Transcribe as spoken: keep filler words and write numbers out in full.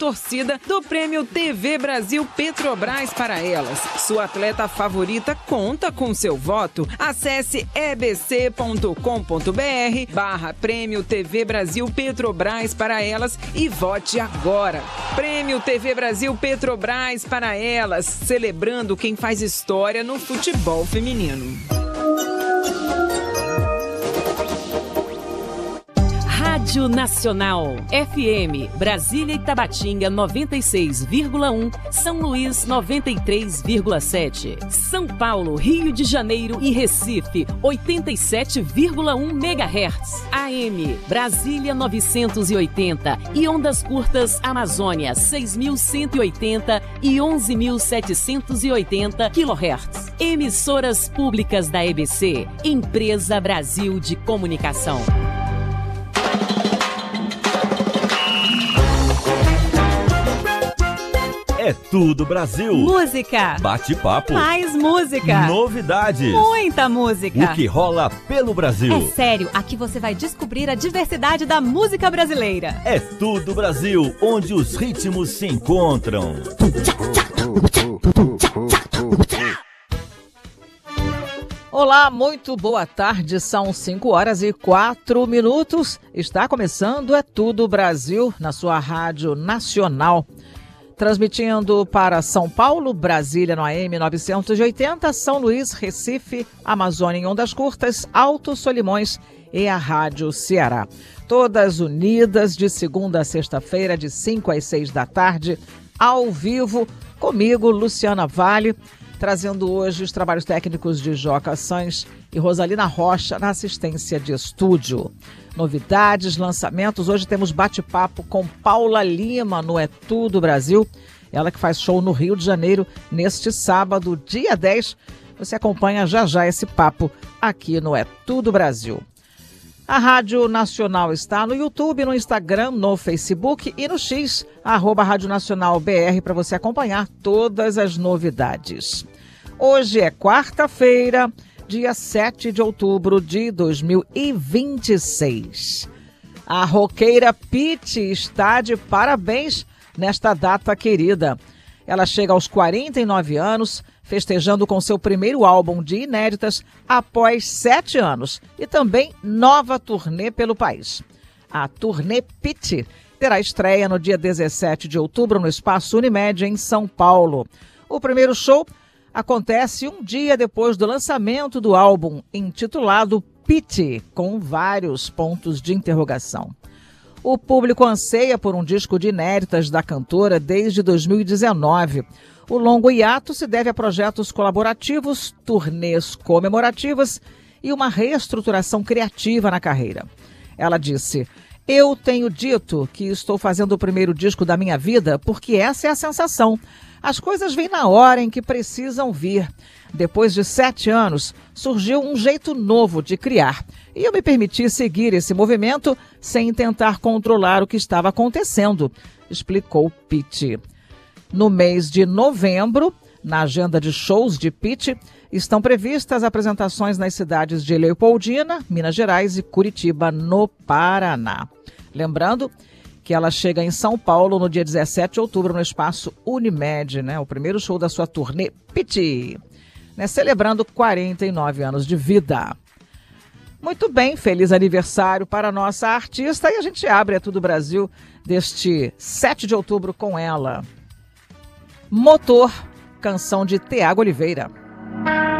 torcida do Prêmio T V Brasil Petrobras para elas. Sua atleta favorita conta com seu voto. Acesse ebc.com.br barra Prêmio T V Brasil Petrobras para elas e vote agora. Prêmio T V Brasil Petrobras para elas, celebrando quem faz história no futebol feminino. Rádio Nacional, F M, Brasília e Tabatinga noventa e seis vírgula um, São Luís noventa e três vírgula sete, São Paulo, Rio de Janeiro e Recife oitenta e sete vírgula um megahertz, A M, Brasília novecentos e oitenta e ondas curtas Amazônia seis mil cento e oitenta e onze mil setecentos e oitenta quilohertz. Emissoras públicas da E B C, Empresa Brasil de Comunicação. É tudo Brasil. Música. Bate-papo. Mais música. Novidades. Muita música. O que rola pelo Brasil. É sério, aqui você vai descobrir a diversidade da música brasileira. É tudo Brasil, onde os ritmos se encontram. Olá, muito boa tarde, são cinco horas e quatro minutos. Está começando É Tudo Brasil, na sua Rádio Nacional. Transmitindo para São Paulo, Brasília no A M novecentos e oitenta, São Luís, Recife, Amazônia em ondas curtas, Alto Solimões e a Rádio Ceará. Todas unidas de segunda a sexta-feira, de cinco às seis da tarde, ao vivo, comigo, Luciana Vale, trazendo hoje os trabalhos técnicos de Joca Sans e Rosalina Rocha na assistência de estúdio. Novidades, lançamentos. Hoje temos bate-papo com Paula Lima no É Tudo Brasil. Ela que faz show no Rio de Janeiro neste sábado, dia dez. Você acompanha já já esse papo aqui no É Tudo Brasil. A Rádio Nacional está no YouTube, no Instagram, no Facebook e no X, arroba Rádio Nacional B R, para você acompanhar todas as novidades. Hoje é quarta-feira, dia sete de outubro de dois mil e vinte e seis. A roqueira Pitty está de parabéns nesta data querida. Ela chega aos quarenta e nove anos, festejando com seu primeiro álbum de inéditas após sete anos e também nova turnê pelo país. A turnê Pitty terá estreia no dia dezessete de outubro no Espaço Unimed, em São Paulo. O primeiro show acontece um dia depois do lançamento do álbum, intitulado Pitty, com vários pontos de interrogação. O público anseia por um disco de inéditas da cantora desde dois mil e dezenove. O longo hiato se deve a projetos colaborativos, turnês comemorativas e uma reestruturação criativa na carreira. Ela disse: "Eu tenho dito que estou fazendo o primeiro disco da minha vida porque essa é a sensação. As coisas vêm na hora em que precisam vir. Depois de sete anos, surgiu um jeito novo de criar. E eu me permiti seguir esse movimento sem tentar controlar o que estava acontecendo", explicou Pitty. No mês de novembro, na agenda de shows de Pitty, estão previstas apresentações nas cidades de Leopoldina, Minas Gerais e Curitiba, no Paraná. Lembrando que ela chega em São Paulo no dia dezessete de outubro no Espaço Unimed, né? O primeiro show da sua turnê Pitty, né? Celebrando quarenta e nove anos de vida. Muito bem, feliz aniversário para a nossa artista e a gente abre É Tudo Brasil deste sete de outubro com ela. Motor, canção de Tiago Oliveira.